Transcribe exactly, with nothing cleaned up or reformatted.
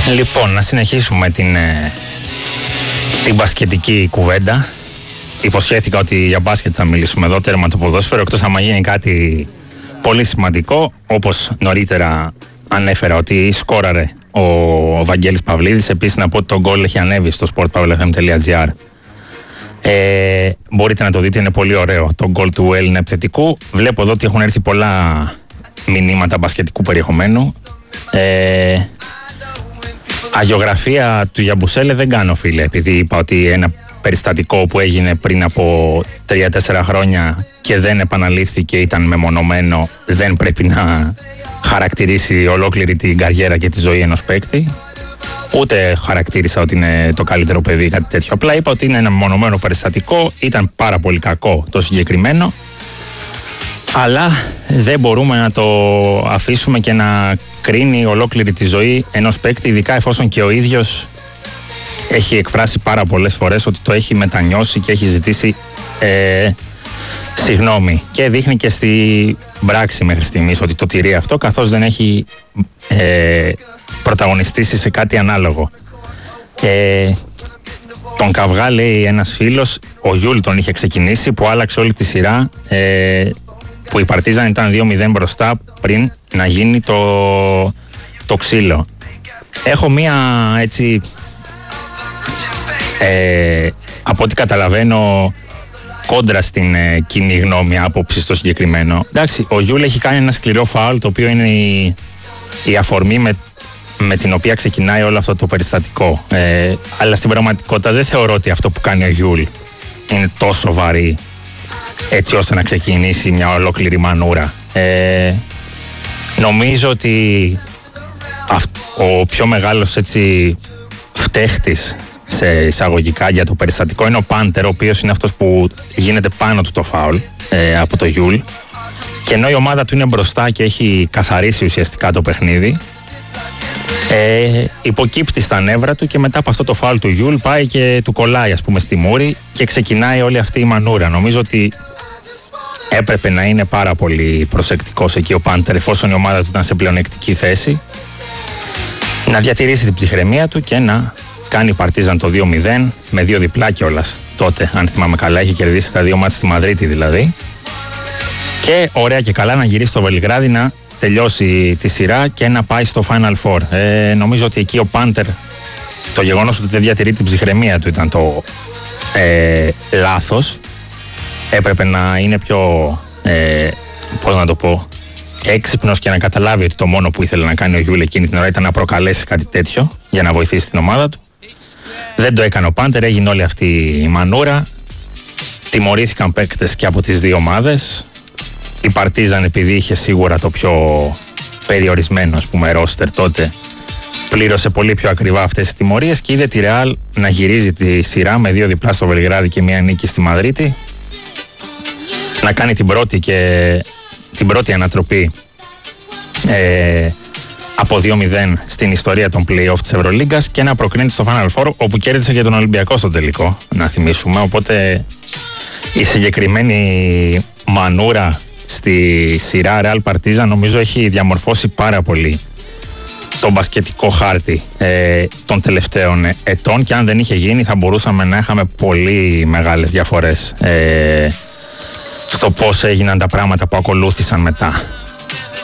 Λοιπόν, να συνεχίσουμε την, την μπασκετική κουβέντα. Υποσχέθηκα ότι για μπάσκετ θα μιλήσουμε εδώ, τέρμα το ποδόσφαιρο, εκτός άμα γίνει κάτι πολύ σημαντικό, όπως νωρίτερα ανέφερα ότι σκόραρε ο Βαγγέλης Παυλίδης. Επίσης να πω ότι το γκολ έχει ανέβει στο sport pavlefm τελεία gr. Ε, μπορείτε να το δείτε, είναι πολύ ωραίο. Το γκολ του Έλληνα επιθετικού. Βλέπω εδώ ότι έχουν έρθει πολλά μηνύματα μπασκετικού περιεχομένου. Ε, αγιογραφία του Γιαμπουσέλε δεν κάνω, φίλε, επειδή είπα ότι ένα περιστατικό που έγινε πριν από τρία τέσσερα χρόνια και δεν επαναλήφθηκε, ήταν μεμονωμένο, δεν πρέπει να χαρακτηρίσει ολόκληρη την καριέρα και τη ζωή ενός παίκτη. Ούτε χαρακτήρισα ότι είναι το καλύτερο παιδί ή κάτι τέτοιο. Απλά είπα ότι είναι ένα μεμονωμένο περιστατικό, ήταν πάρα πολύ κακό το συγκεκριμένο, αλλά δεν μπορούμε να το αφήσουμε και να κρίνει ολόκληρη τη ζωή ενός παίκτη, ειδικά εφόσον και ο ίδιος έχει εκφράσει πάρα πολλές φορές ότι το έχει μετανιώσει και έχει ζητήσει ε, συγγνώμη. Και δείχνει και στη πράξη μέχρι στιγμής ότι το τηρεί αυτό, καθώς δεν έχει ε, πρωταγωνιστήσει σε κάτι ανάλογο. Ε, τον καυγά, λέει ένας φίλος, ο Γιούλ τον είχε ξεκινήσει, που άλλαξε όλη τη σειρά, ε, που η Παρτίζαν ήταν δύο μηδέν μπροστά πριν να γίνει το, το ξύλο. Έχω μία έτσι, ε, από ό,τι καταλαβαίνω, κόντρα στην ε, κοινή γνώμη άποψη στο συγκεκριμένο. Εντάξει, ο Γιούλ έχει κάνει ένα σκληρό φάουλ, το οποίο είναι η, η αφορμή με, με την οποία ξεκινάει όλο αυτό το περιστατικό. Ε, αλλά στην πραγματικότητα δεν θεωρώ ότι αυτό που κάνει ο Γιούλ είναι τόσο βαρύ έτσι ώστε να ξεκινήσει μια ολόκληρη μανούρα. Ε, νομίζω ότι ο πιο μεγάλος έτσι φταίχτης σε εισαγωγικά για το περιστατικό είναι ο Πάντερ, ο οποίος είναι αυτός που γίνεται πάνω του το φάουλ ε, από το Γιούλ, και ενώ η ομάδα του είναι μπροστά και έχει καθαρίσει ουσιαστικά το παιχνίδι, ε, υποκύπτει στα νεύρα του και μετά από αυτό το φάουλ του Γιούλ πάει και του κολλάει, ας πούμε, στη μούρη και ξεκινάει όλη αυτή η μανούρα. Νομίζω ότι έπρεπε να είναι πάρα πολύ προσεκτικός εκεί ο Πάντερ, εφόσον η ομάδα του ήταν σε πλεονεκτική θέση, να διατηρήσει την ψυχραιμία του και να κάνει η Παρτίζαν το δύο μηδέν με δύο διπλά κιόλας. Τότε, αν θυμάμαι καλά, είχε κερδίσει τα δύο μάτς στη Μαδρίτη δηλαδή. Και ωραία και καλά να γυρίσει στο Βελιγράδι, να τελειώσει τη σειρά και να πάει στο Final Four. Ε, νομίζω ότι εκεί ο Πάντερ, το γεγονός ότι δεν διατηρεί την ψυχραιμία του ήταν το ε, λάθος. Έπρεπε να είναι πιο, ε, πώς να το πω, έξυπνος και να καταλάβει ότι το μόνο που ήθελε να κάνει ο Γιούλ εκείνη την ώρα ήταν να προκαλέσει κάτι τέτοιο για να βοηθήσει την ομάδα του. Δεν το έκανε ο Πάντερ, έγινε όλη αυτή η μανούρα. Τιμωρήθηκαν παίκτες και από τις δύο ομάδες. Η Παρτίζαν, επειδή είχε σίγουρα το πιο περιορισμένο, ας πούμε, ρόστερ τότε, πλήρωσε πολύ πιο ακριβά αυτές τις τιμωρίες και είδε τη Ρεάλ να γυρίζει τη σειρά με δύο διπλά στο Βελιγράδι και μία νίκη στη Μαδρίτη, να κάνει την πρώτη και την πρώτη ανατροπή ε, από δύο μηδέν στην ιστορία των play-off της Ευρωλίγκας και να προκρίνεται στο Final Four, όπου κέρδισε και τον Ολυμπιακό στο τελικό, να θυμίσουμε. Οπότε η συγκεκριμένη μανούρα στη σειρά Real Partizan νομίζω έχει διαμορφώσει πάρα πολύ τον μπασκετικό χάρτη ε, των τελευταίων ετών, και αν δεν είχε γίνει θα μπορούσαμε να είχαμε πολύ μεγάλες διαφορές ε, στο πώς έγιναν τα πράγματα που ακολούθησαν μετά.